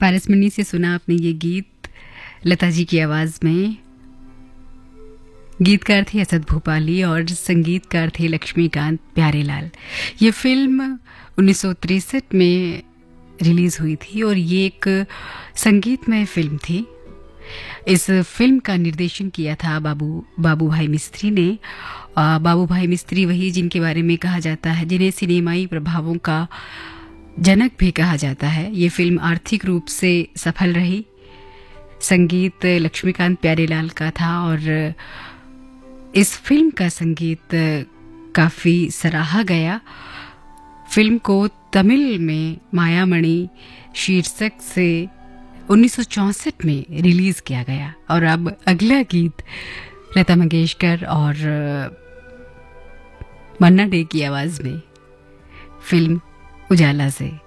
पारस मन्नी से सुना आपने ये गीत लता जी की आवाज़ में। गीतकार थे असद भोपाली और संगीतकार थे लक्ष्मीकांत प्यारेलाल। ये फिल्म 1963 में रिलीज़ हुई थी और ये एक संगीतमय फिल्म थी। इस फिल्म का निर्देशन किया था बाबू भाई मिस्त्री ने। बाबू भाई मिस्त्री वही जिनके बारे में कहा जाता है, जिन्हें सिनेमाई प्रभावों का जनक भी कहा जाता है। ये फिल्म आर्थिक रूप से सफल रही। संगीत लक्ष्मीकांत प्यारेलाल का था और इस फिल्म का संगीत काफ़ी सराहा गया। फिल्म को तमिल में मायामणि शीर्षक से 1964 में रिलीज़ किया गया। और अब अगला गीत लता मंगेशकर और मन्ना डे की आवाज़ में, फिल्म उजाला से।